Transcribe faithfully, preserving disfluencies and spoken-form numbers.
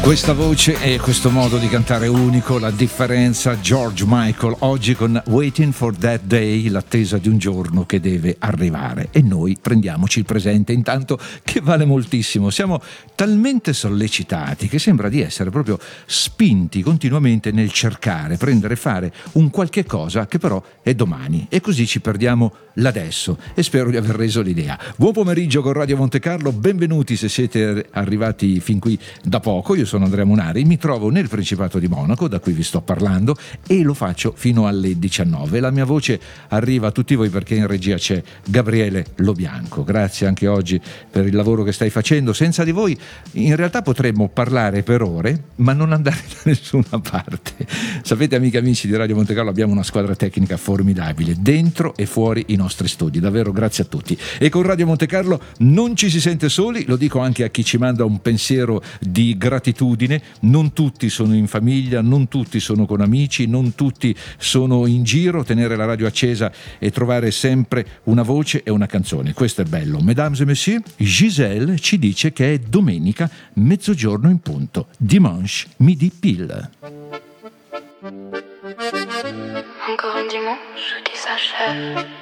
Questa voce e questo modo di cantare unico, la differenza. George Michael oggi con Waiting for That Day, l'attesa di un giorno che deve arrivare, e noi prendiamoci il presente intanto, che vale moltissimo. Siamo talmente sollecitati che sembra di essere proprio spinti continuamente nel cercare, prendere, fare un qualche cosa che però è domani, e così ci perdiamo l'adesso, e spero di aver reso l'idea. Buon pomeriggio con Radio Monte Carlo, benvenuti se siete arrivati fin qui da poco. Io sono Andrea Munari, mi trovo nel Principato di Monaco, da cui vi sto parlando, e lo faccio fino alle diciannove. La mia voce arriva a tutti voi perché in regia c'è Gabriele Lobianco. Grazie anche oggi per il lavoro che stai facendo. Senza di voi in realtà potremmo parlare per ore ma non andare da nessuna parte. Sapete, amiche e amici di Radio Monte Carlo, abbiamo una squadra tecnica formidabile dentro e fuori i nostri studi, davvero grazie a tutti. E con Radio Monte Carlo non ci si sente soli, lo dico anche a chi ci manda un pensiero di gratitudine. Non tutti sono in famiglia, non tutti sono con amici, non tutti sono in giro. Tenere la radio accesa e trovare sempre una voce e una canzone, questo è bello. Mesdames et messieurs, Giselle ci dice che è domenica, mezzogiorno in punto, dimanche midi pile. Encore un dimanche qui s'achève.